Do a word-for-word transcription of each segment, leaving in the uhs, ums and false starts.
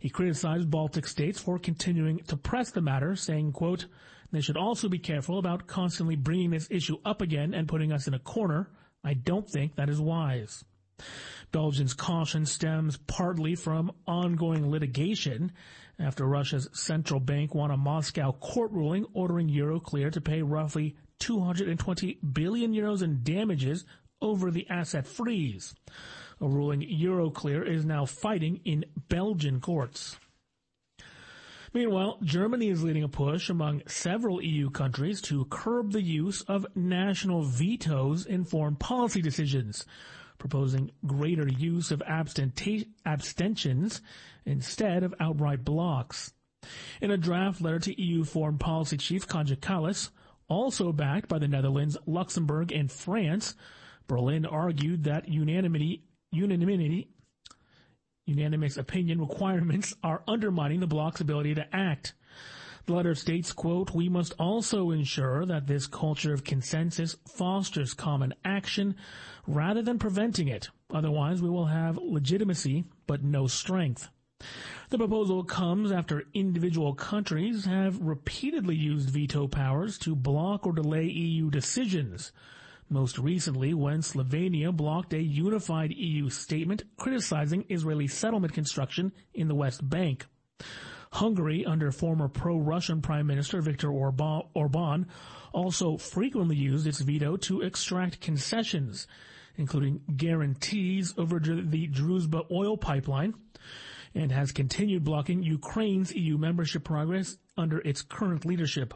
He criticized Baltic states for continuing to press the matter, saying, quote, "They should also be careful about constantly bringing this issue up again and putting us in a corner. I don't think that is wise." Belgium's caution stems partly from ongoing litigation after Russia's central bank won a Moscow court ruling ordering Euroclear to pay roughly two hundred twenty billion euros in damages over the asset freeze, a ruling Euroclear is now fighting in Belgian courts. Meanwhile, Germany is leading a push among several E U countries to curb the use of national vetoes in foreign policy decisions, proposing greater use of abstenta- abstentions instead of outright blocks. In a draft letter to E U Foreign Policy Chief Kaja Kallas, also backed by the Netherlands, Luxembourg, and France, Berlin argued that unanimity, unanimity, unanimous opinion requirements are undermining the bloc's ability to act. The letter states, quote, "We must also ensure that this culture of consensus fosters common action rather than preventing it. Otherwise, we will have legitimacy but no strength." The proposal comes after individual countries have repeatedly used veto powers to block or delay E U decisions, most recently when Slovenia blocked a unified E U statement criticizing Israeli settlement construction in the West Bank. Hungary, under former pro-Russian Prime Minister Viktor Orban, also frequently used its veto to extract concessions, including guarantees over the Druzhba oil pipeline, and has continued blocking Ukraine's E U membership progress under its current leadership.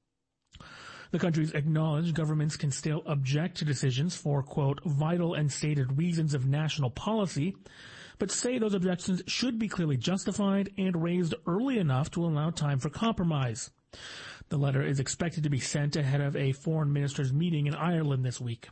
The countries acknowledge governments can still object to decisions for, quote, "vital and stated reasons of national policy," but say those objections should be clearly justified and raised early enough to allow time for compromise. The letter is expected to be sent ahead of a foreign ministers' meeting in Ireland this week.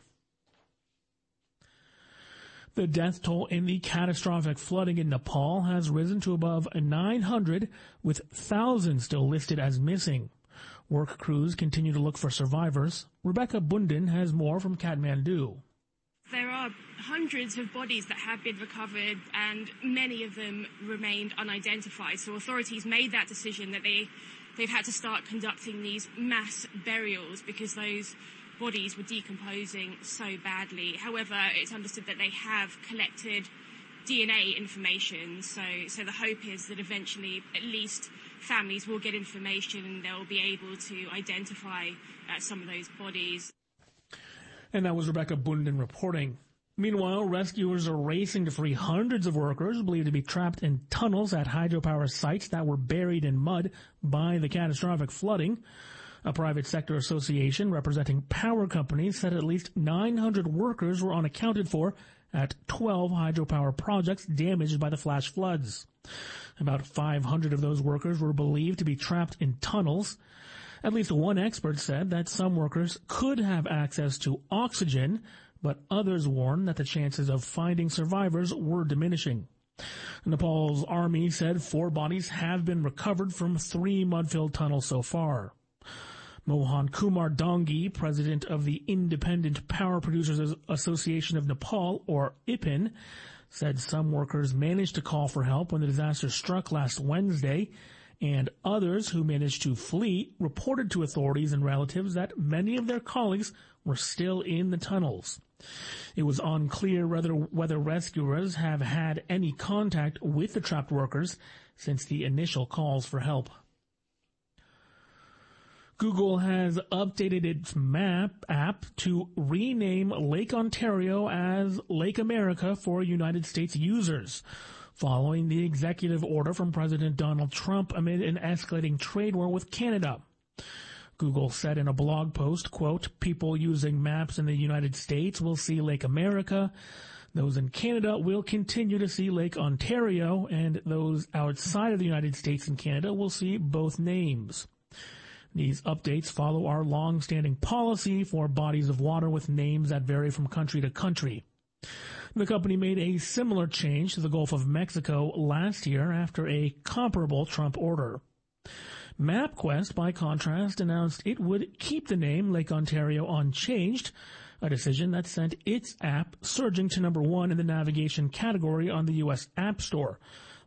The death toll in the catastrophic flooding in Nepal has risen to above nine hundred, with thousands still listed as missing. Work crews continue to look for survivors. Rebecca Bundin has more from Kathmandu. There are hundreds of bodies that have been recovered and many of them remained unidentified. So authorities made that decision that they, they've had to start conducting these mass burials because those bodies were decomposing so badly. However, it's understood that they have collected D N A information. So, so the hope is that eventually at least families will get information and they'll be able to identify uh, some of those bodies. And that was Rebecca Bundin reporting. Meanwhile, rescuers are racing to free hundreds of workers believed to be trapped in tunnels at hydropower sites that were buried in mud by the catastrophic flooding. A private sector association representing power companies said at least nine hundred workers were unaccounted for at twelve hydropower projects damaged by the flash floods. About five hundred of those workers were believed to be trapped in tunnels. At least one expert said that some workers could have access to oxygen, but others warned that the chances of finding survivors were diminishing. Nepal's army said four bodies have been recovered from three mud-filled tunnels so far. Mohan Kumar Dongi, president of the Independent Power Producers Association of Nepal, or I P N, said some workers managed to call for help when the disaster struck last Wednesday, and others who managed to flee reported to authorities and relatives that many of their colleagues were still in the tunnels. It was unclear whether, whether rescuers have had any contact with the trapped workers since the initial calls for help. Google has updated its map app to rename Lake Ontario as Lake America for United States users, following the executive order from President Donald Trump amid an escalating trade war with Canada. Google said in a blog post, quote, "People using maps in the United States will see Lake America. Those in Canada will continue to see Lake Ontario, and those outside of the United States and Canada will see both names." These updates follow our long-standing policy for bodies of water with names that vary from country to country. The company made a similar change to the Gulf of Mexico last year after a comparable Trump order. MapQuest, by contrast, announced it would keep the name Lake Ontario unchanged, a decision that sent its app surging to number one in the navigation category on the U S App Store,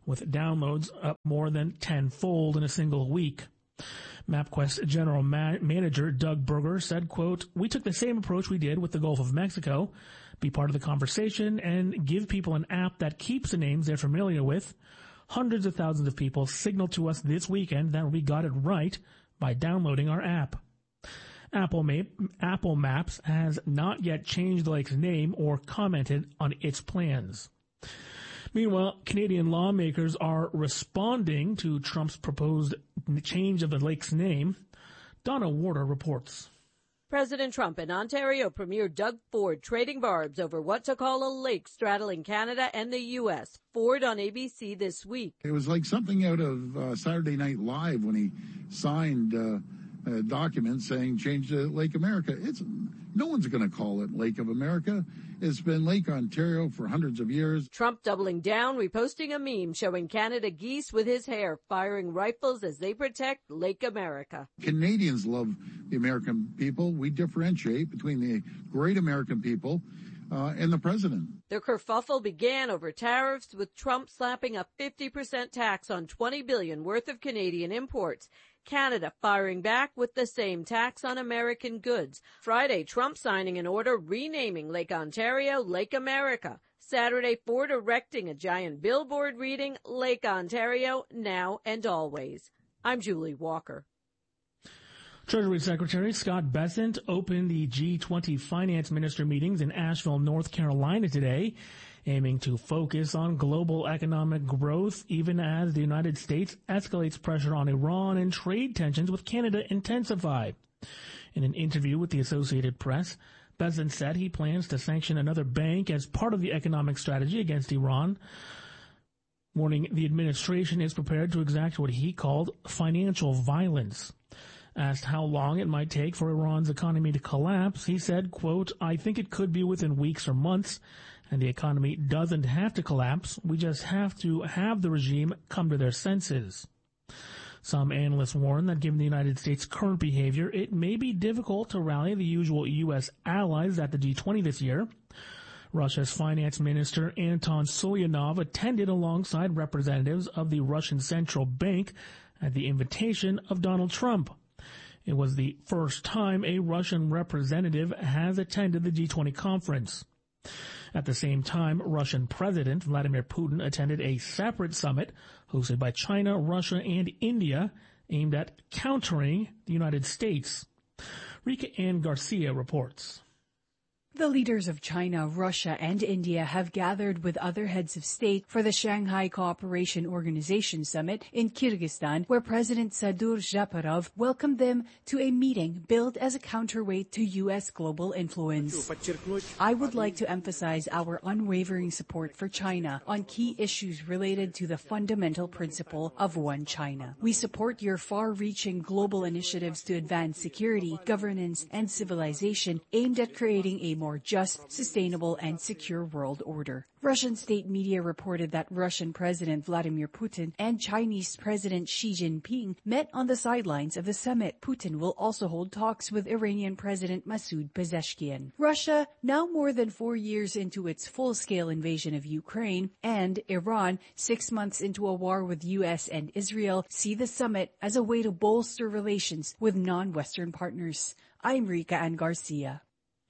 with downloads up more than tenfold in a single week. MapQuest general ma- manager Doug Berger said, quote, "We took the same approach we did with the Gulf of Mexico, be part of the conversation and give people an app that keeps the names they're familiar with. Hundreds of thousands of people signaled to us this weekend that we got it right by downloading our app." Apple, Map, Apple Maps has not yet changed the lake's name or commented on its plans. Meanwhile, Canadian lawmakers are responding to Trump's proposed change of the lake's name. Donna Warder reports. President Trump and Ontario Premier Doug Ford trading barbs over what to call a lake straddling Canada and the U S. Ford on A B C this week. It was like something out of uh, Saturday Night Live when he signed uh, a document saying change to Lake America. It's no one's going to call it Lake of America. It's been Lake Ontario for hundreds of years. Trump doubling down, reposting a meme showing Canada geese with his hair firing rifles as they protect Lake America. Canadians love the American people. We differentiate between the great American people uh, and the president. The kerfuffle began over tariffs, with Trump slapping a fifty percent tax on twenty billion dollars worth of Canadian imports. Canada firing back with the same tax on American goods. Friday, Trump signing an order renaming Lake Ontario Lake America. Saturday, Ford erecting a giant billboard reading Lake Ontario now and always. I'm Julie Walker. Treasury Secretary Scott Bessent opened the G twenty finance minister meetings in Asheville, North Carolina today, aiming to focus on global economic growth even as the United States escalates pressure on Iran and trade tensions with Canada intensify. In an interview with the Associated Press, Bessent said he plans to sanction another bank as part of the economic strategy against Iran, warning the administration is prepared to exact what he called financial violence. Asked how long it might take for Iran's economy to collapse, he said, quote, "I think it could be within weeks or months, and the economy doesn't have to collapse. We just have to have the regime come to their senses." Some analysts warn that given the United States' current behavior, it may be difficult to rally the usual U S allies at the G twenty this year. Russia's finance minister Anton Soyanov attended alongside representatives of the Russian Central Bank at the invitation of Donald Trump. It was the first time a Russian representative has attended the G twenty conference. At the same time, Russian President Vladimir Putin attended a separate summit hosted by China, Russia, and India aimed at countering the United States. Rika Ann Garcia reports. The leaders of China, Russia, and India have gathered with other heads of state for the Shanghai Cooperation Organization Summit in Kyrgyzstan, where President Sadur Japarov welcomed them to a meeting billed as a counterweight to U S global influence. "I would like to emphasize our unwavering support for China on key issues related to the fundamental principle of one China. We support your far-reaching global initiatives to advance security, governance, and civilization aimed at creating a more just, sustainable, and secure world order." Russian state media reported that Russian President Vladimir Putin and Chinese President Xi Jinping met on the sidelines of the summit. Putin will also hold talks with Iranian President Masoud Pezeshkian. Russia, now more than four years into its full-scale invasion of Ukraine, and Iran, six months into a war with U S and Israel, see the summit as a way to bolster relations with non-Western partners. I'm Rika Ann Garcia.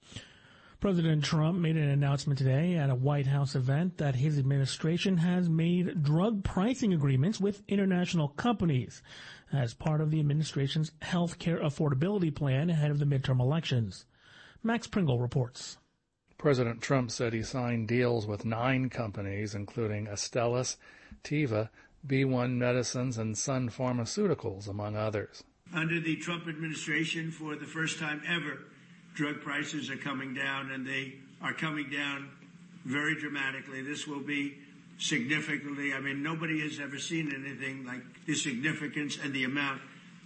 President Trump made an announcement today at a White House event that his administration has made drug pricing agreements with international companies as part of the administration's health care affordability plan ahead of the midterm elections. Max Pringle reports. President Trump said he signed deals with nine companies, including Astellas, Teva, B one Medicines, and Sun Pharmaceuticals, among others. Under the Trump administration, for the first time ever, drug prices are coming down, and they are coming down very dramatically. This will be significantly, I mean, nobody has ever seen anything like the significance and the amount.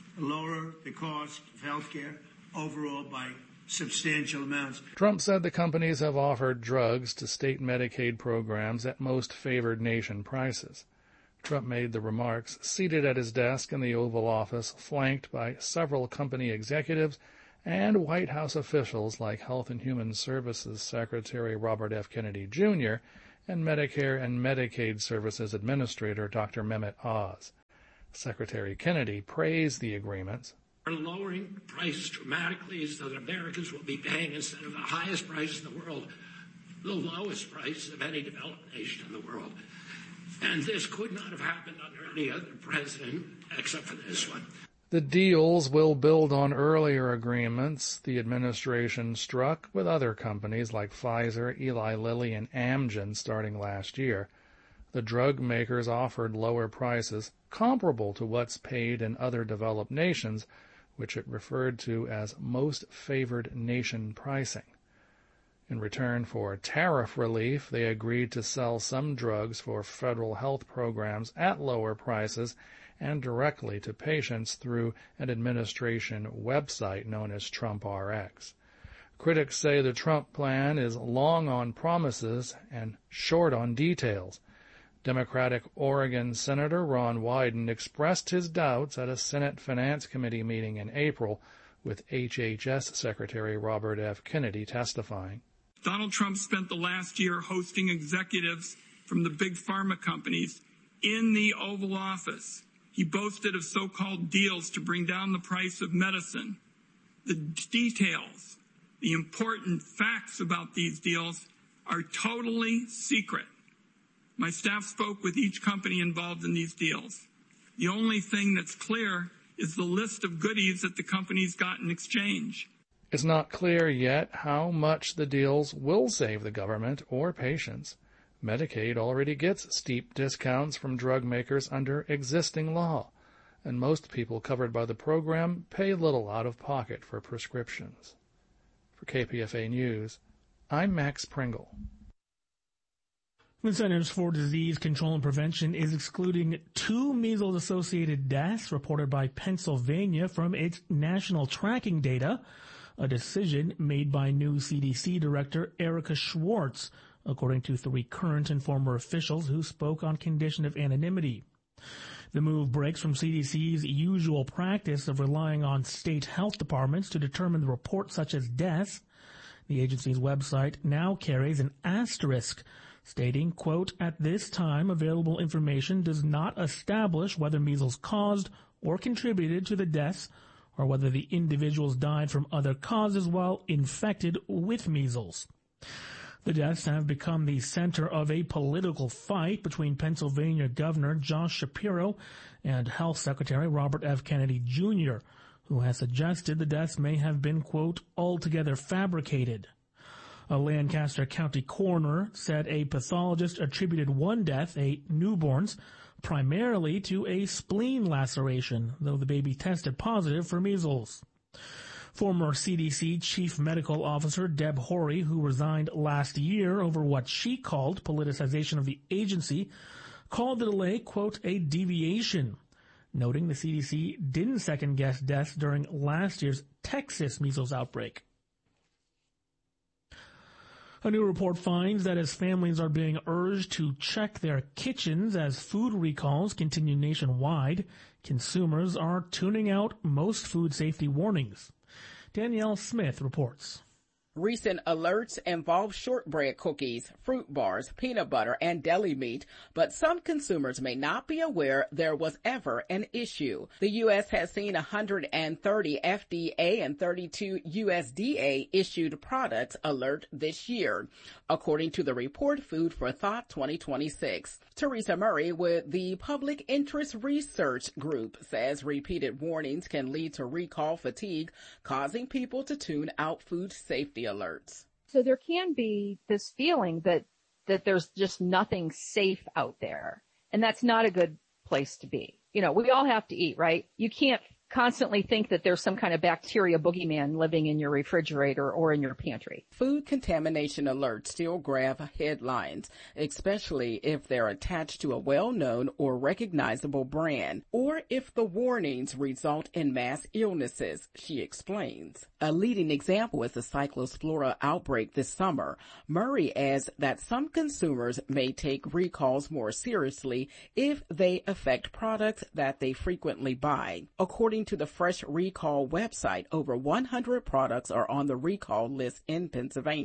Lower the cost of health care overall by substantial amounts. Trump said the companies have offered drugs to state Medicaid programs at most favored nation prices. Trump made the remarks seated at his desk in the Oval Office, flanked by several company executives and White House officials like Health and Human Services Secretary Robert F. Kennedy Junior and Medicare and Medicaid Services Administrator Doctor Mehmet Oz. Secretary Kennedy praised the agreements. We're lowering prices dramatically so that Americans will be paying, instead of the highest price in the world, the lowest price of any developed nation in the world. And this could not have happened under any other president except for this one. The deals will build on earlier agreements the administration struck with other companies like Pfizer, Eli Lilly, and Amgen starting last year. The drug makers offered lower prices comparable to what's paid in other developed nations, which it referred to as most favored nation pricing. In return for tariff relief, they agreed to sell some drugs for federal health programs at lower prices and directly to patients through an administration website known as Trump R X. Critics say the Trump plan is long on promises and short on details. Democratic Oregon Senator Ron Wyden expressed his doubts at a Senate Finance Committee meeting in April, with H H S Secretary Robert F. Kennedy testifying. Donald Trump spent the last year hosting executives from the big pharma companies in the Oval Office. He boasted of so-called deals to bring down the price of medicine. The details, the important facts about these deals are totally secret. My staff spoke with each company involved in these deals. The only thing that's clear is the list of goodies that the companies got in exchange. It's not clear yet how much the deals will save the government or patients. Medicaid already gets steep discounts from drug makers under existing law, and most people covered by the program pay little out of pocket for prescriptions. For K P F A News, I'm Max Pringle. The Centers for Disease Control and Prevention is excluding two measles-associated deaths reported by Pennsylvania from its national tracking data, a decision made by new C D C Director Erica Schwartz, according to three current and former officials who spoke on condition of anonymity. The move breaks from C D C's usual practice of relying on state health departments to determine the report such as deaths. The agency's website now carries an asterisk stating, quote, at this time, available information does not establish whether measles caused or contributed to the deaths or whether the individuals died from other causes while infected with measles. The deaths have become the center of a political fight between Pennsylvania Governor Josh Shapiro and Health Secretary Robert F. Kennedy Junior, who has suggested the deaths may have been, quote, altogether fabricated. A Lancaster County coroner said a pathologist attributed one death, a newborn's, primarily to a spleen laceration, though the baby tested positive for measles. Former C D C Chief Medical Officer Deb Horry, who resigned last year over what she called politicization of the agency, called the delay, quote, a deviation, noting the C D C didn't second-guess deaths during last year's Texas measles outbreak. A new report finds that as families are being urged to check their kitchens as food recalls continue nationwide, consumers are tuning out most food safety warnings. Danielle Smith reports. Recent alerts involve shortbread cookies, fruit bars, peanut butter, and deli meat, but some consumers may not be aware there was ever an issue. The U S has seen one hundred thirty F D A and thirty-two U S D A-issued products alert this year, according to the report Food for Thought twenty twenty-six. Teresa Murray with the Public Interest Research Group says repeated warnings can lead to recall fatigue, causing people to tune out food safety alerts. So there can be this feeling that, that there's just nothing safe out there. And that's not a good place to be. You know, we all have to eat, right? You can't constantly think that there's some kind of bacteria boogeyman living in your refrigerator or in your pantry. Food contamination alerts still grab headlines, especially if they're attached to a well-known or recognizable brand, or if the warnings result in mass illnesses, she explains. A leading example is the Cyclospora outbreak this summer. Murray adds that some consumers may take recalls more seriously if they affect products that they frequently buy. According to the Fresh Recall website, over one hundred products are on the recall list in Pennsylvania.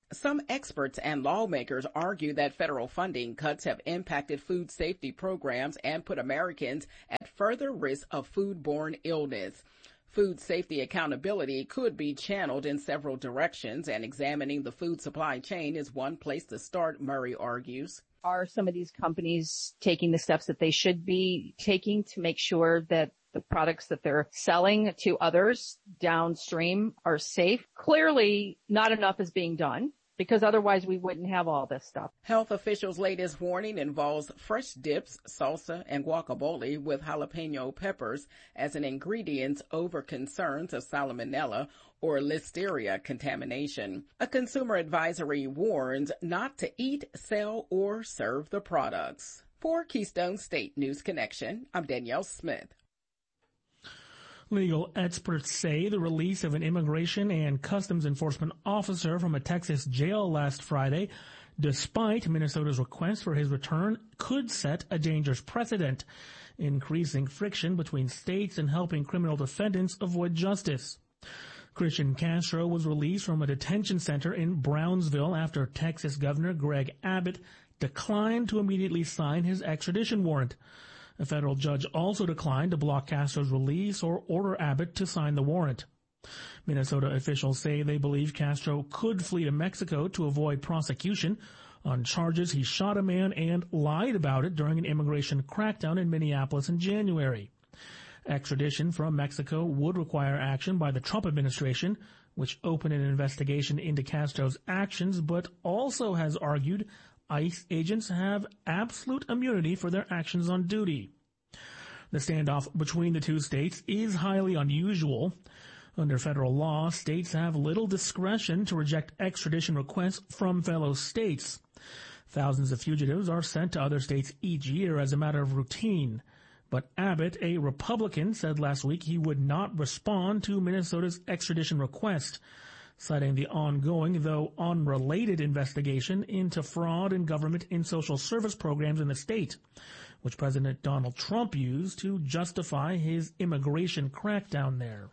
Some experts and lawmakers argue that federal funding cuts have impacted food safety programs and put Americans at further risk of foodborne illness. Food safety accountability could be channeled in several directions, and examining the food supply chain is one place to start, Murray argues. Are some of these companies taking the steps that they should be taking to make sure that the products that they're selling to others downstream are safe? Clearly, not enough is being done, because otherwise we wouldn't have all this stuff. Health officials' latest warning involves fresh dips, salsa, and guacamole with jalapeno peppers as an ingredient over concerns of salmonella or listeria contamination. A consumer advisory warns not to eat, sell, or serve the products. For Keystone State News Connection, I'm Danielle Smith. Legal experts say the release of an immigration and customs enforcement officer from a Texas jail last Friday, despite Minnesota's request for his return, could set a dangerous precedent, increasing friction between states and helping criminal defendants avoid justice. Christian Castro was released from a detention center in Brownsville after Texas Governor Greg Abbott declined to immediately sign his extradition warrant. A federal judge also declined to block Castro's release or order Abbott to sign the warrant. Minnesota officials say they believe Castro could flee to Mexico to avoid prosecution on charges he shot a man and lied about it during an immigration crackdown in Minneapolis in January. Extradition from Mexico would require action by the Trump administration, which opened an investigation into Castro's actions, but also has argued ICE agents have absolute immunity for their actions on duty. The standoff between the two states is highly unusual. Under federal law, states have little discretion to reject extradition requests from fellow states. Thousands of fugitives are sent to other states each year as a matter of routine. But Abbott, a Republican, said last week he would not respond to Minnesota's extradition request, citing the ongoing, though unrelated, investigation into fraud in government and social service programs in the state, which President Donald Trump used to justify his immigration crackdown there.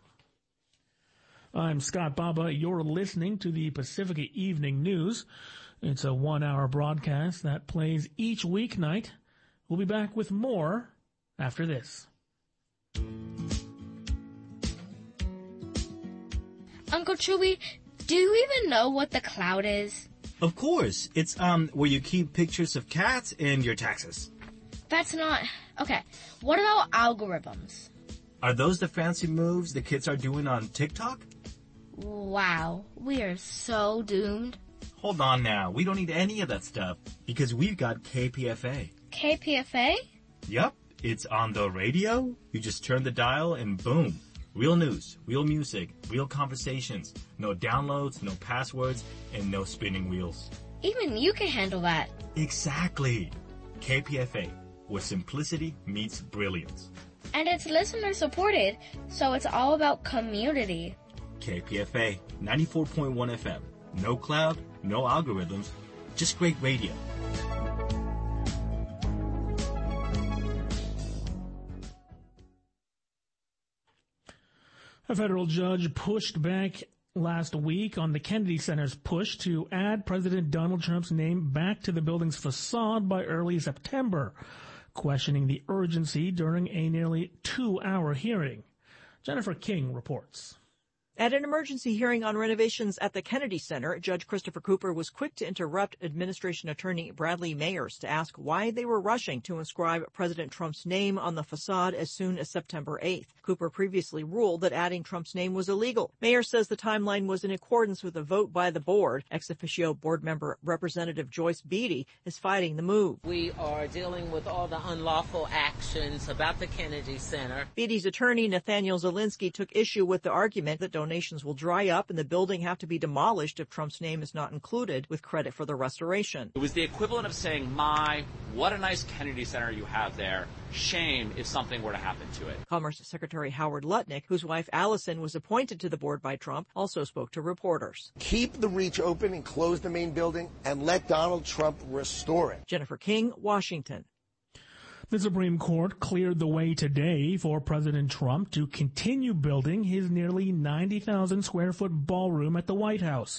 I'm Scott Baba. You're listening to the Pacifica Evening News. It's a one-hour broadcast that plays each weeknight. We'll be back with more after this. Uncle Chewy, do you even know what the cloud is? Of course. It's um where you keep pictures of cats and your taxes. That's not... Okay, what about algorithms? Are those the fancy moves the kids are doing on TikTok? Wow, we are so doomed. Hold on now. We don't need any of that stuff because we've got K P F A. K P F A? Yep. It's on the radio. You just turn the dial and boom. Real news, real music, real conversations. No downloads, no passwords, and no spinning wheels. Even you can handle that. Exactly. K P F A, where simplicity meets brilliance. And it's listener supported, so it's all about community. K P F A, ninety-four point one F M. No cloud, no algorithms, just great radio. A federal judge pushed back last week on the Kennedy Center's push to add President Donald Trump's name back to the building's facade by early September, questioning the urgency during a nearly two-hour hearing. Jennifer King reports. At an emergency hearing on renovations at the Kennedy Center, Judge Christopher Cooper was quick to interrupt Administration Attorney Bradley Mayers to ask why they were rushing to inscribe President Trump's name on the facade as soon as September eighth. Cooper previously ruled that adding Trump's name was illegal. Mayers says the timeline was in accordance with a vote by the board. Ex officio board member Representative Joyce Beatty is fighting the move. We are dealing with all the unlawful actions about the Kennedy Center. Beatty's attorney, Nathaniel Zielinski, took issue with the argument that donations will dry up and the building have to be demolished if Trump's name is not included with credit for the restoration. It was the equivalent of saying, my, what a nice Kennedy Center you have there. Shame if something were to happen to it. Commerce Secretary Howard Lutnick, whose wife Allison was appointed to the board by Trump, also spoke to reporters. Keep the Reach open and close the main building and let Donald Trump restore it. Jennifer King, Washington. The Supreme Court cleared the way today for President Trump to continue building his nearly ninety thousand square foot ballroom at the White House,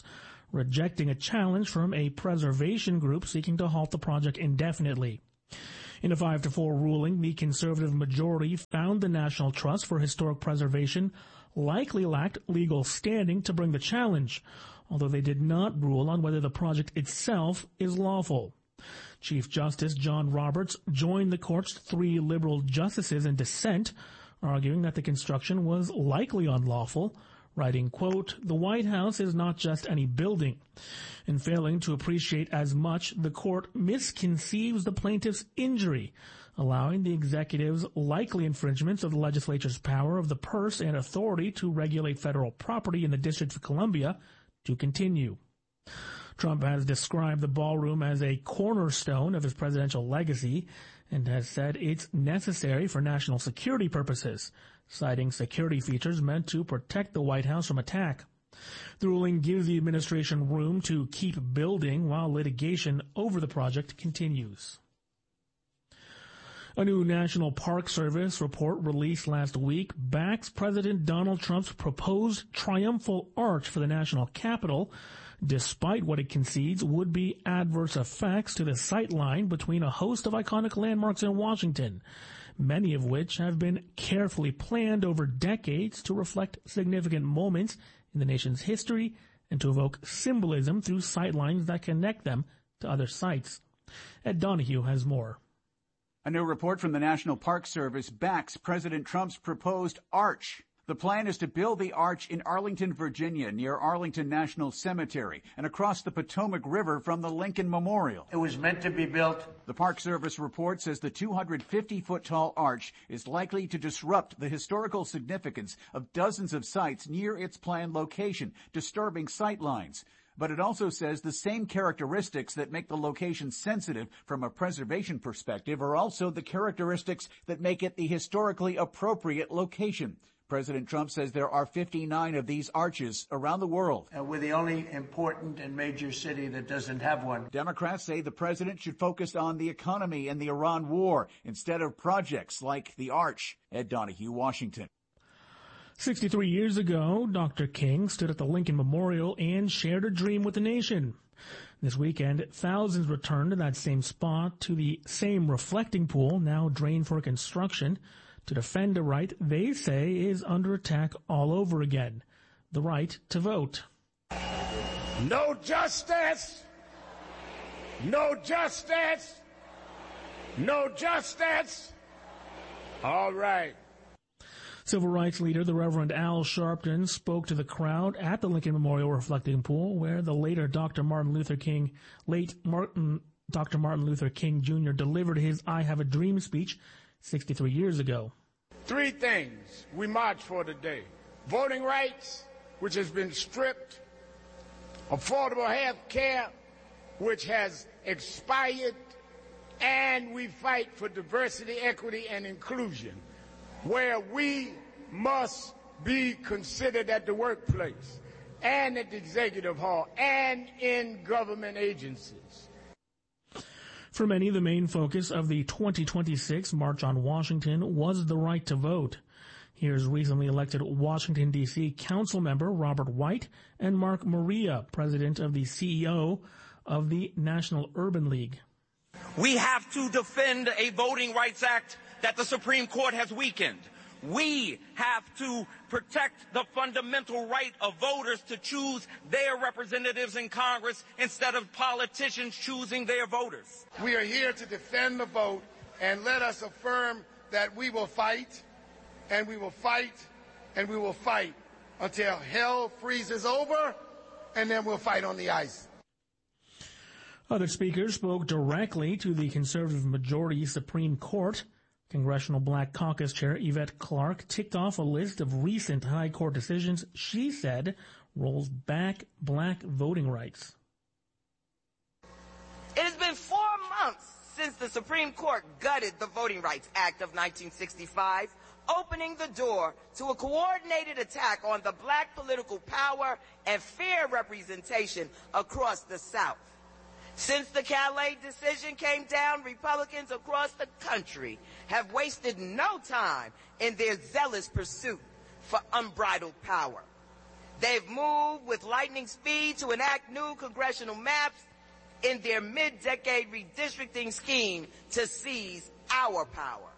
rejecting a challenge from a preservation group seeking to halt the project indefinitely. In a five to four ruling, the conservative majority found the National Trust for Historic Preservation likely lacked legal standing to bring the challenge, although they did not rule on whether the project itself is lawful. Chief Justice John Roberts joined the court's three liberal justices in dissent, arguing that the construction was likely unlawful, writing, quote, "The White House is not just any building." In failing to appreciate as much, the court misconceives the plaintiff's injury, allowing the executive's likely infringements of the legislature's power of the purse and authority to regulate federal property in the District of Columbia to continue. Trump has described the ballroom as a cornerstone of his presidential legacy and has said it's necessary for national security purposes, citing security features meant to protect the White House from attack. The ruling gives the administration room to keep building while litigation over the project continues. A new National Park Service report released last week backs President Donald Trump's proposed triumphal arch for the national capital, despite what it concedes would be adverse effects to the sightline between a host of iconic landmarks in Washington, many of which have been carefully planned over decades to reflect significant moments in the nation's history and to evoke symbolism through sightlines that connect them to other sites. Ed Donahue has more. A new report from the National Park Service backs President Trump's proposed arch. The plan is to build the arch in Arlington, Virginia, near Arlington National Cemetery, and across the Potomac River from the Lincoln Memorial. It was meant to be built. The Park Service report says the two hundred fifty foot tall arch is likely to disrupt the historical significance of dozens of sites near its planned location, disturbing sight lines. But it also says the same characteristics that make the location sensitive from a preservation perspective are also the characteristics that make it the historically appropriate location. President Trump says there are fifty-nine of these arches around the world. Uh, we're the only important and major city that doesn't have one. Democrats say the president should focus on the economy and the Iran war instead of projects like the arch. Ed Donahue, Washington. sixty-three years ago, Doctor King stood at the Lincoln Memorial and shared a dream with the nation. This weekend, thousands returned to that same spot, to the same reflecting pool, now drained for construction, to defend a right they say is under attack all over again, the right to vote. No justice! No justice! No justice! All right. Civil rights leader, the Reverend Al Sharpton, spoke to the crowd at the Lincoln Memorial Reflecting Pool, where the later Doctor Martin Luther King, late Martin, Doctor Martin Luther King Junior delivered his I Have a Dream speech sixty-three years ago. Three things we march for today. Voting rights, which has been stripped. Affordable health care, which has expired. And we fight for diversity, equity, and inclusion, where we must be considered at the workplace and at the executive hall and in government agencies. For many, the main focus of the twenty twenty-six March on Washington was the right to vote. Here's recently elected Washington, D C Council member Robert White and Mark Maria, president of the C E O of the National Urban League. We have to defend a Voting Rights Act that the Supreme Court has weakened. We have to protect the fundamental right of voters to choose their representatives in Congress instead of politicians choosing their voters. We are here to defend the vote, and let us affirm that we will fight, and we will fight, and we will fight until hell freezes over, and then we'll fight on the ice. Other speakers spoke directly to the conservative majority Supreme Court. Congressional Black Caucus Chair Yvette Clarke ticked off a list of recent high court decisions she said rolls back black voting rights. It has been four months since the Supreme Court gutted the Voting Rights Act of nineteen sixty-five, opening the door to a coordinated attack on the black political power and fair representation across the South. Since the Calais decision came down, Republicans across the country have wasted no time in their zealous pursuit for unbridled power. They've moved with lightning speed to enact new congressional maps in their mid-decade redistricting scheme to seize our power.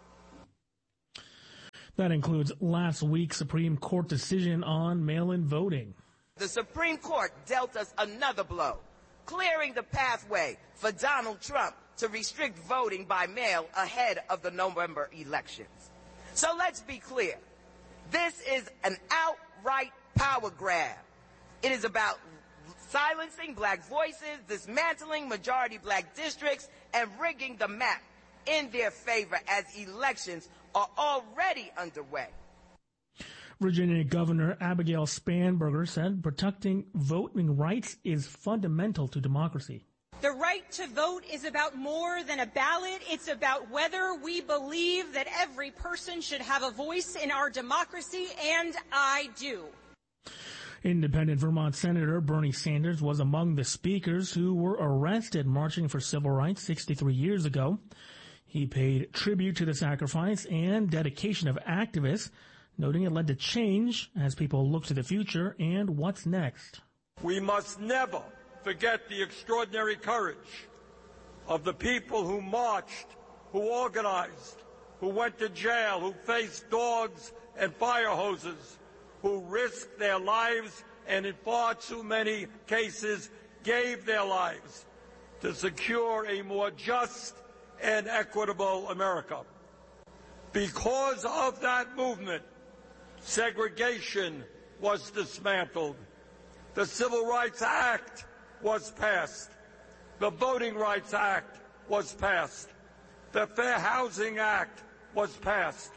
That includes last week's Supreme Court decision on mail-in voting. The Supreme Court dealt us another blow, clearing the pathway for Donald Trump to restrict voting by mail ahead of the November elections. So let's be clear. This is an outright power grab. It is about silencing black voices, dismantling majority black districts, and rigging the map in their favor as elections are already underway. Virginia Governor Abigail Spanberger said protecting voting rights is fundamental to democracy. The right to vote is about more than a ballot. It's about whether we believe that every person should have a voice in our democracy, and I do. Independent Vermont Senator Bernie Sanders was among the speakers who were arrested marching for civil rights sixty-three years ago. He paid tribute to the sacrifice and dedication of activists, noting it led to change as people look to the future and what's next. We must never forget the extraordinary courage of the people who marched, who organized, who went to jail, who faced dogs and fire hoses, who risked their lives and in far too many cases gave their lives to secure a more just and equitable America. Because of that movement, segregation was dismantled. The Civil Rights Act was passed. The Voting Rights Act was passed. The Fair Housing Act was passed.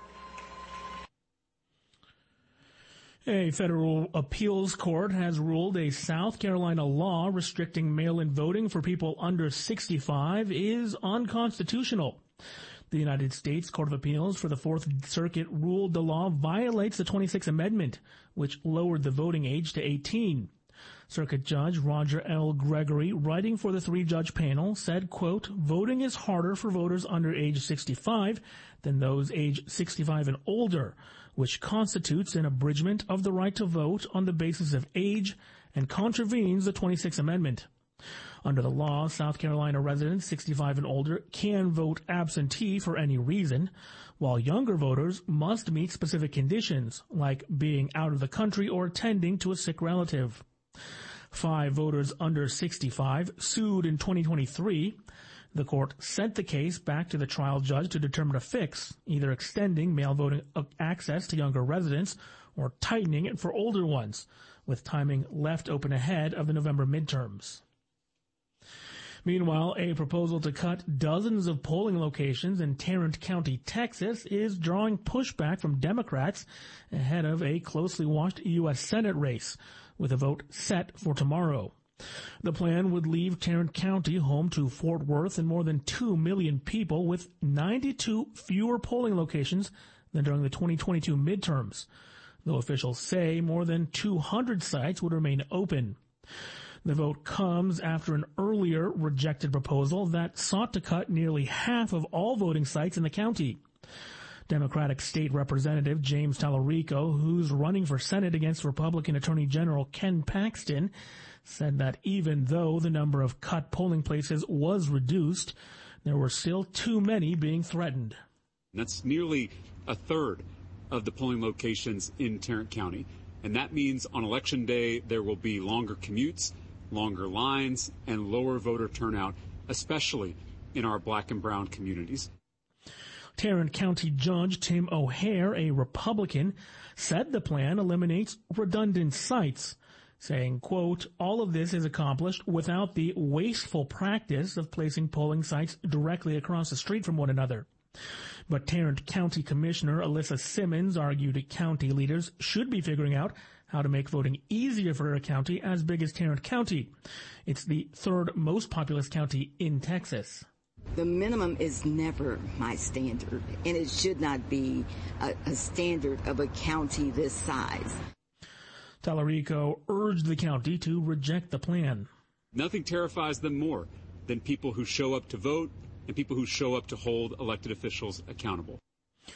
A federal appeals court has ruled a South Carolina law restricting mail-in voting for people under sixty-five is unconstitutional. The United States Court of Appeals for the Fourth Circuit ruled the law violates the twenty-sixth Amendment, which lowered the voting age to eighteen. Circuit Judge Roger L. Gregory, writing for the three-judge panel, said, quote, voting is harder for voters under age sixty-five than those age sixty-five and older, which constitutes an abridgment of the right to vote on the basis of age and contravenes the twenty-sixth Amendment. Under the law, South Carolina residents sixty-five and older can vote absentee for any reason, while younger voters must meet specific conditions, like being out of the country or attending to a sick relative. Five voters under sixty-five sued in twenty twenty-three. The court sent the case back to the trial judge to determine a fix, either extending mail voting access to younger residents or tightening it for older ones, with timing left open ahead of the November midterms. Meanwhile, a proposal to cut dozens of polling locations in Tarrant County, Texas, is drawing pushback from Democrats ahead of a closely watched U S Senate race, with a vote set for tomorrow. The plan would leave Tarrant County home to Fort Worth and more than two million people, with ninety-two fewer polling locations than during the twenty twenty-two midterms, though officials say more than two hundred sites would remain open. The vote comes after an earlier rejected proposal that sought to cut nearly half of all voting sites in the county. Democratic State Representative James Tallarico, who's running for Senate against Republican Attorney General Ken Paxton, said that even though the number of cut polling places was reduced, there were still too many being threatened. That's nearly a third of the polling locations in Tarrant County. And that means on Election Day, there will be longer commutes, longer lines, and lower voter turnout, especially in our black and brown communities. Tarrant County Judge Tim O'Hare, a Republican, said the plan eliminates redundant sites, saying, quote, all of this is accomplished without the wasteful practice of placing polling sites directly across the street from one another. But Tarrant County Commissioner Alyssa Simmons argued county leaders should be figuring out how to make voting easier for a county as big as Tarrant County. It's the third most populous county in Texas. The minimum is never my standard, and it should not be a, a standard of a county this size. Tallarico urged the county to reject the plan. Nothing terrifies them more than people who show up to vote and people who show up to hold elected officials accountable.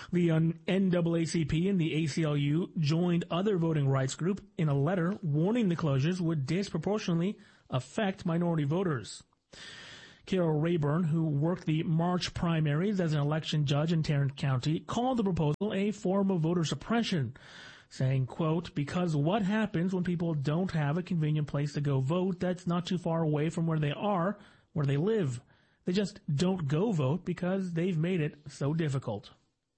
The N double A C P and the A C L U joined other voting rights groups in a letter warning the closures would disproportionately affect minority voters. Carol Rayburn, who worked the March primaries as an election judge in Tarrant County, called the proposal a form of voter suppression, saying, quote, because what happens when people don't have a convenient place to go vote that's not too far away from where they are, where they live? They just don't go vote because they've made it so difficult.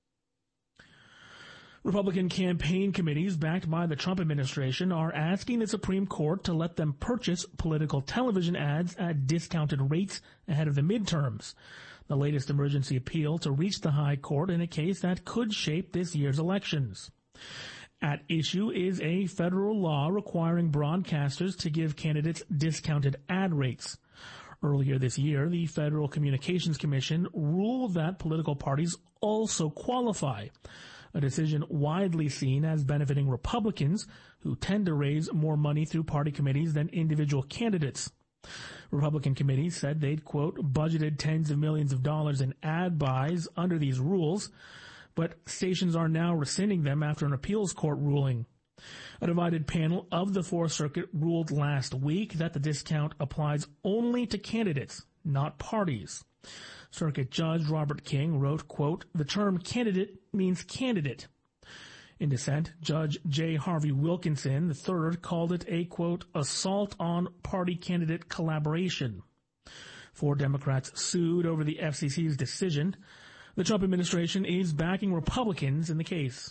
Republican campaign committees backed by the Trump administration are asking the Supreme Court to let them purchase political television ads at discounted rates ahead of the midterms, the latest emergency appeal to reach the high court in a case that could shape this year's elections. At issue is a federal law requiring broadcasters to give candidates discounted ad rates. Earlier this year, the Federal Communications Commission ruled that political parties also qualify, a decision widely seen as benefiting Republicans who tend to raise more money through party committees than individual candidates. Republican committees said they'd, quote, budgeted tens of millions of dollars in ad buys under these rules, but stations are now rescinding them after an appeals court ruling. A divided panel of the Fourth Circuit ruled last week that the discount applies only to candidates, not parties. Circuit Judge Robert King wrote, quote, the term candidate means candidate. In dissent, Judge J. Harvey Wilkinson the third called it a, quote, assault on party candidate collaboration. Four Democrats sued over the F C C's decision. The Trump administration is backing Republicans in the case.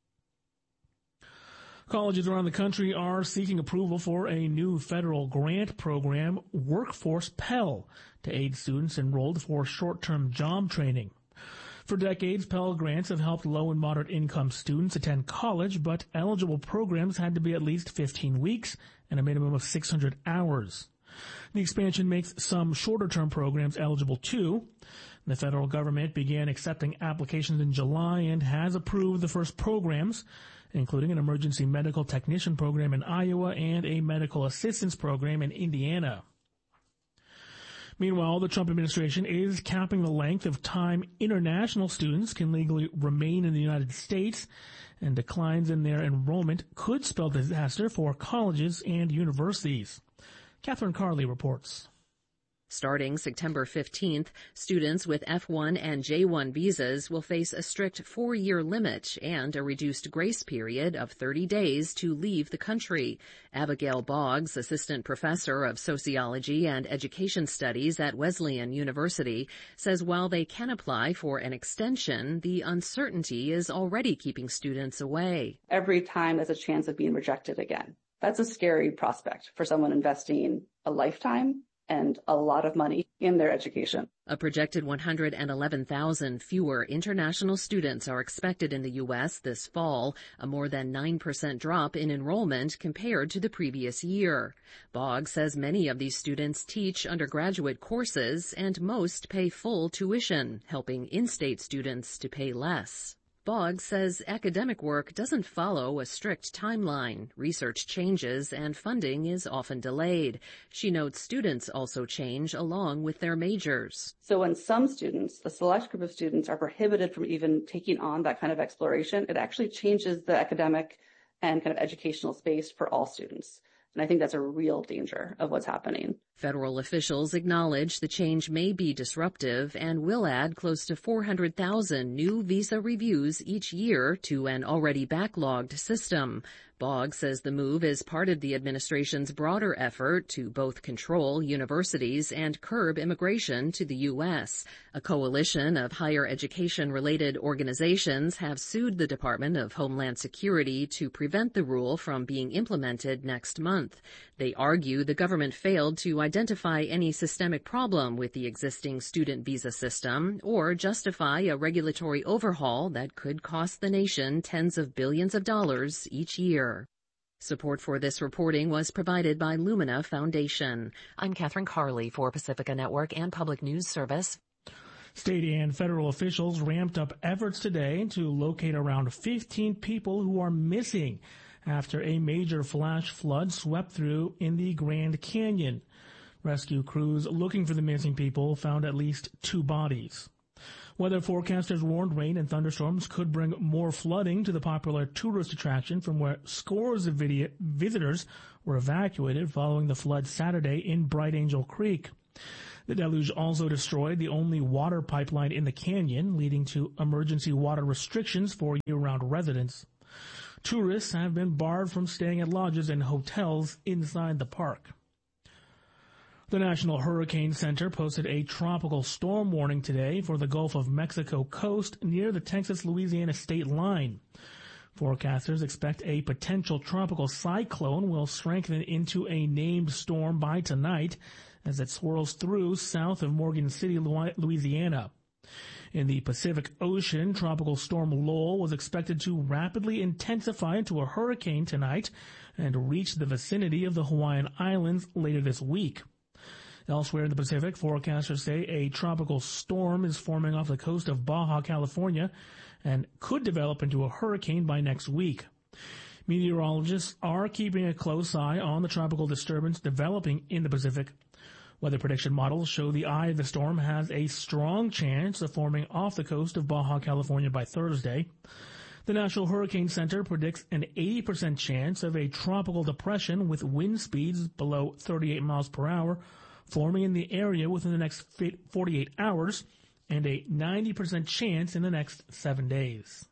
Colleges around the country are seeking approval for a new federal grant program, Workforce Pell, to aid students enrolled for short-term job training. For decades, Pell Grants have helped low and moderate income students attend college, but eligible programs had to be at least fifteen weeks and a minimum of six hundred hours. The expansion makes some shorter-term programs eligible too. The federal government began accepting applications in July and has approved the first programs, including an emergency medical technician program in Iowa and a medical assistance program in Indiana. Meanwhile, the Trump administration is capping the length of time international students can legally remain in the United States, and declines in their enrollment could spell disaster for colleges and universities. Catherine Carley reports. Starting September fifteenth, students with F one and J one visas will face a strict four-year limit and a reduced grace period of thirty days to leave the country. Abigail Boggs, assistant professor of sociology and education studies at Wesleyan University, says while they can apply for an extension, the uncertainty is already keeping students away. Every time there's a chance of being rejected again. That's a scary prospect for someone investing a lifetime and a lot of money in their education. A projected one hundred eleven thousand fewer international students are expected in the U S this fall, a more than nine percent drop in enrollment compared to the previous year. Boggs says many of these students teach undergraduate courses and most pay full tuition, helping in-state students to pay less. Boggs says academic work doesn't follow a strict timeline. Research changes and funding is often delayed. She notes students also change along with their majors. So when some students, a select group of students, are prohibited from even taking on that kind of exploration, it actually changes the academic and kind of educational space for all students. And I think that's a real danger of what's happening. Federal officials acknowledge the change may be disruptive and will add close to four hundred thousand new visa reviews each year to an already backlogged system. Boggs says the move is part of the administration's broader effort to both control universities and curb immigration to the U S. A coalition of higher education-related organizations have sued the Department of Homeland Security to prevent the rule from being implemented next month. They argue the government failed to identify any systemic problem with the existing student visa system or justify a regulatory overhaul that could cost the nation tens of billions of dollars each year. Support for this reporting was provided by Lumina Foundation. I'm Catherine Carley for Pacifica Network and Public News Service. State and federal officials ramped up efforts today to locate around fifteen people who are missing after a major flash flood swept through in the Grand Canyon. Rescue crews looking for the missing people found at least two bodies. Weather forecasters warned rain and thunderstorms could bring more flooding to the popular tourist attraction, from where scores of video- visitors were evacuated following the flood Saturday in Bright Angel Creek. The deluge also destroyed the only water pipeline in the canyon, leading to emergency water restrictions for year-round residents. Tourists have been barred from staying at lodges and hotels inside the park. The National Hurricane Center posted a tropical storm warning today for the Gulf of Mexico coast near the Texas-Louisiana state line. Forecasters expect a potential tropical cyclone will strengthen into a named storm by tonight as it swirls through south of Morgan City, Louisiana. In the Pacific Ocean, Tropical Storm Lowell was expected to rapidly intensify into a hurricane tonight and reach the vicinity of the Hawaiian Islands later this week. Elsewhere in the Pacific, forecasters say a tropical storm is forming off the coast of Baja California and could develop into a hurricane by next week. Meteorologists are keeping a close eye on the tropical disturbance developing in the Pacific. Weather prediction models show the eye of the storm has a strong chance of forming off the coast of Baja California by Thursday. The National Hurricane Center predicts an eighty percent chance of a tropical depression with wind speeds below thirty-eight miles per hour forming in the area within the next forty-eight hours, and a ninety percent chance in the next seven days.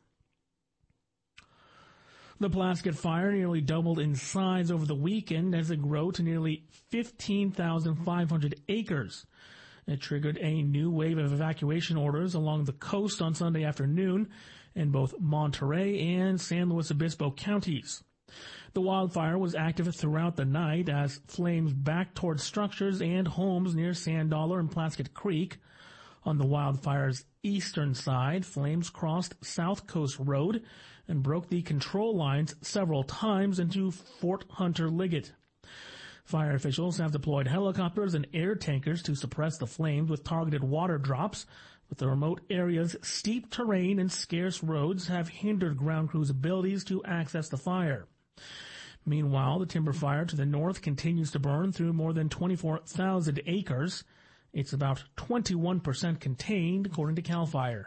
The Plaskett fire nearly doubled in size over the weekend as it grew to nearly fifteen thousand five hundred acres. It triggered a new wave of evacuation orders along the coast on Sunday afternoon in both Monterey and San Luis Obispo counties. The wildfire was active throughout the night as flames backed towards structures and homes near Sand Dollar and Plaskett Creek. On the wildfire's eastern side, flames crossed South Coast Road and broke the control lines several times into Fort Hunter Liggett. Fire officials have deployed helicopters and air tankers to suppress the flames with targeted water drops, but the remote area's steep terrain and scarce roads have hindered ground crews' abilities to access the fire. Meanwhile, the timber fire to the north continues to burn through more than twenty-four thousand acres. It's about twenty-one percent contained, according to CAL FIRE.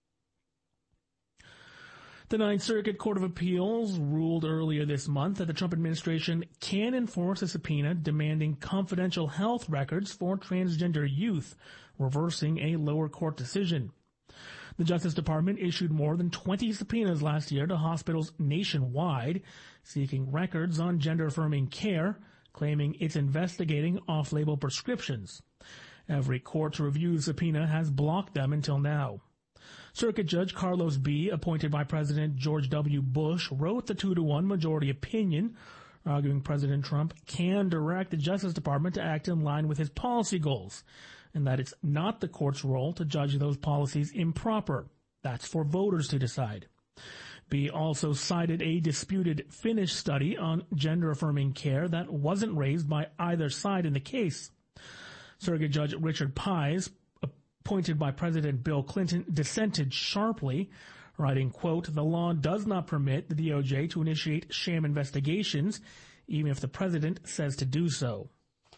The Ninth Circuit Court of Appeals ruled earlier this month that the Trump administration can enforce a subpoena demanding confidential health records for transgender youth, reversing a lower court decision. The Justice Department issued more than twenty subpoenas last year to hospitals nationwide, seeking records on gender-affirming care, claiming it's investigating off-label prescriptions. Every court to review the subpoena has blocked them until now. Circuit Judge Carlos B., appointed by President George W. Bush, wrote the two to one majority opinion, arguing President Trump can direct the Justice Department to act in line with his policy goals, and that it's not the court's role to judge those policies improper. That's for voters to decide. B. also cited a disputed Finnish study on gender-affirming care that wasn't raised by either side in the case. Circuit Judge Richard Pies, appointed by President Bill Clinton, dissented sharply, writing, quote, "The law does not permit the D O J to initiate sham investigations, even if the president says to do so."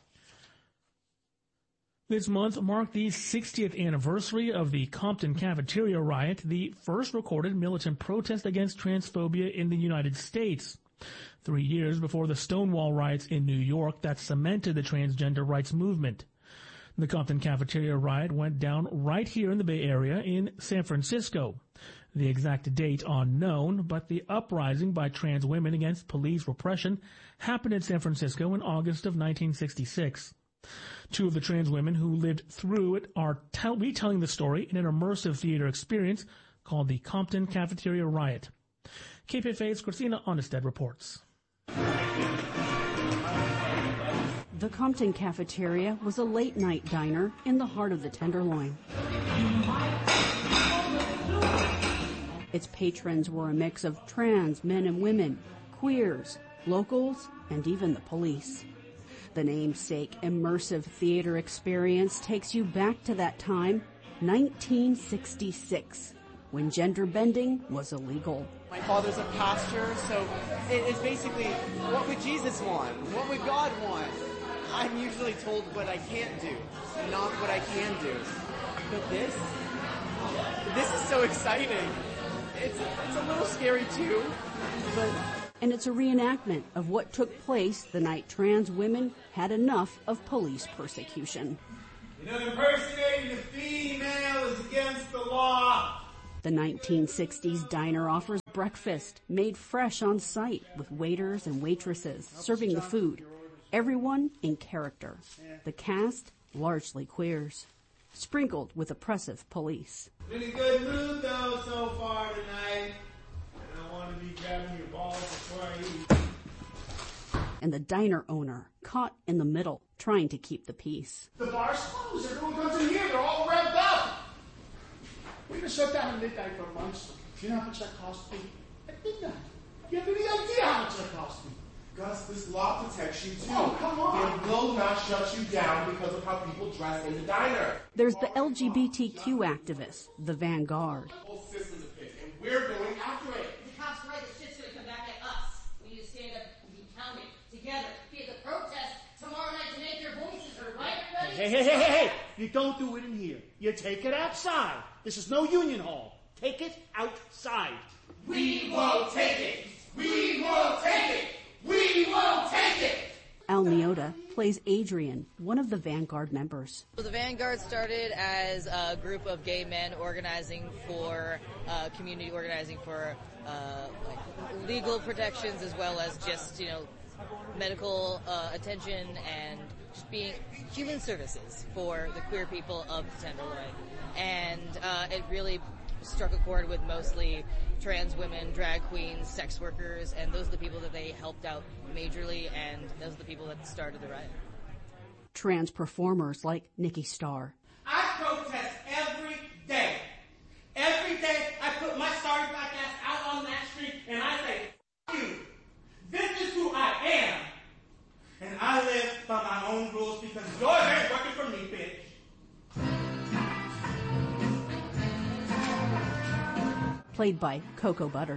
This month marked the sixtieth anniversary of the Compton Cafeteria riot, the first recorded militant protest against transphobia in the United States. Three years before the Stonewall riots in New York that cemented the transgender rights movement. The Compton Cafeteria riot went down right here in the Bay Area in San Francisco. The exact date unknown, but the uprising by trans women against police repression happened in San Francisco in August of nineteen sixty-six. Two of the trans women who lived through it are tell- retelling the story in an immersive theater experience called the Compton Cafeteria Riot. K P F A's Christina Onnested reports. The Compton Cafeteria was a late-night diner in the heart of the Tenderloin. Its patrons were a mix of trans men and women, queers, locals, and even the police. The namesake immersive theater experience takes you back to that time, nineteen sixty-six, when gender bending was illegal. My father's a pastor, so it's basically, what would Jesus want? What would God want? I'm usually told what I can't do, not what I can do. But this, This is so exciting. It's, it's a little scary too, but... And it's a reenactment of what took place the night trans women had enough of police persecution. You know, impersonating a female is against the law. The nineteen sixties diner offers breakfast made fresh on site with waiters and waitresses serving the food. Everyone in character. The cast, largely queers, sprinkled with oppressive police. In a good mood, though, so far tonight. I don't want to be grabbing your balls before I eat. And the diner owner, caught in the middle, trying to keep the peace. The bar's closed. Everyone comes in here. They're all revved up. We're going to shut down at midnight for months. Do you know how much that cost me? At midnight. You have any idea how much that cost me? Gus, this law protects you too. Oh, come on. It will not shut you down because of how people dress in the diner. There's the L G B T Q activist, the Vanguard. The whole system's a bitch, and we're going after it. The cops are right, the shit's gonna come back at us. We need to stand up and be counted together. Be at the protest tomorrow night to make your voices heard, right, everybody? Hey, hey, hey, hey, hey! You don't do it in here. You take it outside. This is no union hall. Take it outside. We won't take it! We won't take it! We won't take it! Al Miota plays Adrian, one of the Vanguard members. So the Vanguard started as a group of gay men organizing for uh, community organizing for uh, like legal protections as well as just, you know, medical uh, attention and just being human services for the queer people of the Tenderloin. And uh, it really struck a chord with mostly trans women, drag queens, sex workers, and those are the people that they helped out majorly, and those are the people that started the riot. Trans performers like Nikki Starr. I protest every day. Every day I put my sorry black ass out on that street and I say, F you. This is who I am. And I live by my own rules because yours ain't working for me, bitch. Played by Cocoa Butter.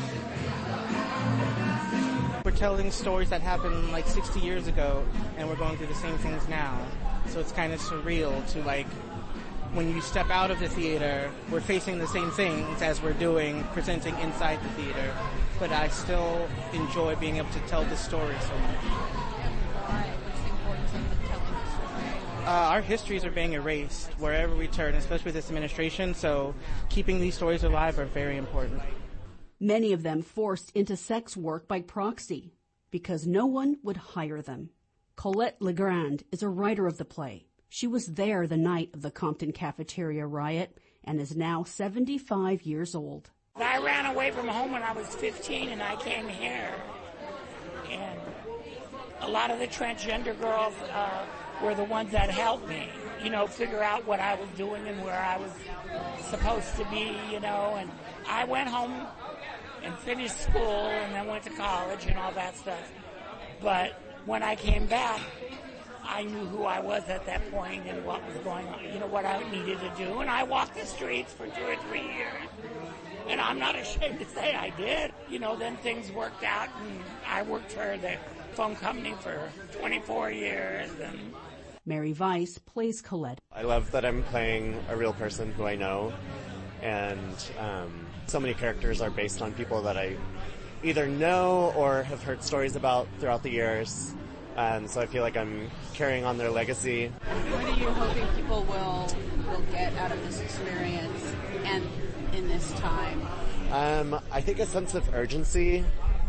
We're telling stories that happened like sixty years ago, and we're going through the same things now. So it's kind of surreal to, like, when you step out of the theater, we're facing the same things as we're doing, presenting inside the theater. But I still enjoy being able to tell the story so much. What's the importance of telling the story? Uh, our histories are being erased wherever we turn, especially with this administration, so keeping these stories alive are very important. Many of them forced into sex work by proxy because no one would hire them. Colette Legrand is a writer of the play. She was there the night of the Compton cafeteria riot and is now seventy-five years old. I ran away from home when I was fifteen and I came here. And a lot of the transgender girls uh, were the ones that helped me, you know, figure out what I was doing and where I was supposed to be, you know. And I went home and finished school and then went to college and all that stuff. But when I came back, I knew who I was at that point and what was going on, you know, what I needed to do. And I walked the streets for two or three years. And I'm not ashamed to say I did. You know, then things worked out and I worked for the phone company for twenty-four years. And Mary Weiss plays Colette. I love that I'm playing a real person who I know. And um, so many characters are based on people that I either know or have heard stories about throughout the years. Um, so I feel like I'm carrying on their legacy. What are you hoping people will will get out of this experience and in this time? Um, I think a sense of urgency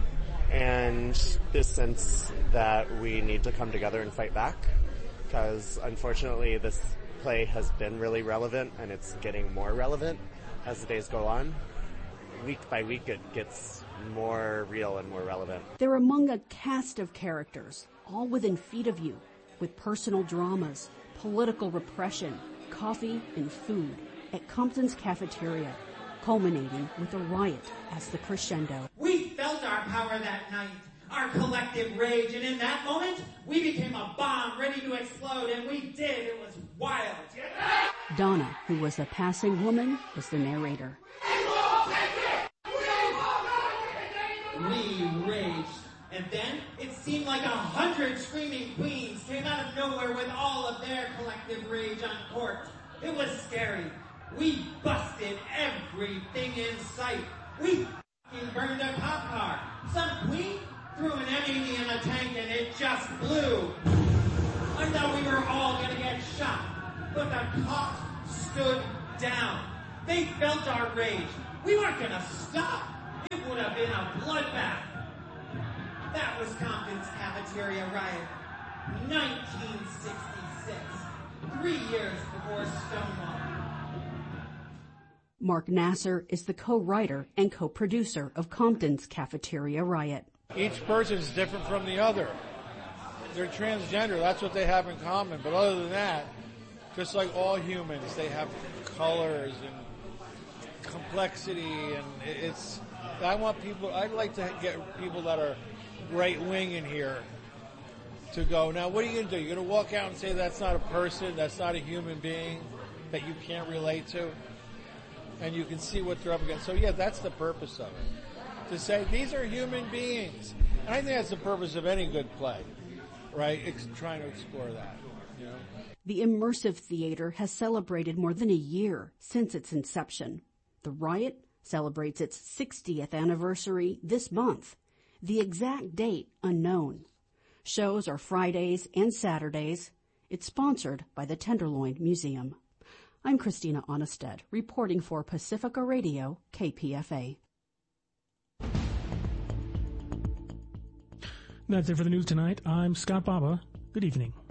and this sense that we need to come together and fight back. Because unfortunately this play has been really relevant and it's getting more relevant as the days go on. Week by week it gets more real and more relevant. They're among a cast of characters, all within feet of you, with personal dramas, political repression, coffee and food at Compton's cafeteria, culminating with a riot as the crescendo. We felt our power that night, our collective rage, and in that moment, we became a bomb ready to explode, and we did. It was wild. Donna, who was a passing woman, was the narrator. We raged, and then it seemed like a hundred screaming queens came out of nowhere with all of their collective rage on court. It was scary. We busted everything in sight. We f***ing burned a cop car. Some queen threw an M eighty in a tank and it just blew. I thought we were all going to get shot, but the cops stood down. They felt our rage. We weren't going to stop. It would have been a bloodbath. That was Compton's cafeteria riot, nineteen sixty-six, three years before Stonewall. Mark Nasser is the co-writer and co-producer of Compton's Cafeteria Riot. Each person is different from the other. They're transgender, that's what they have in common. But other than that, just like all humans, they have colors and complexity, and it's, I want people, I'd like to get people that are right wing in here to go, now what are you going to do? You're going to walk out and say that's not a person, that's not a human being that you can't relate to? And you can see what they're up against. So yeah, that's the purpose of it. To say these are human beings. And I think that's the purpose of any good play, right? It's trying to explore that, you know. The immersive theater has celebrated more than a year since its inception. The Riot celebrates its sixtieth anniversary this month. The exact date unknown. Shows are Fridays and Saturdays. It's sponsored by the Tenderloin Museum. I'm Christina Onnested, reporting for Pacifica Radio, K P F A. That's it for the news tonight. I'm Scott Baba. Good evening.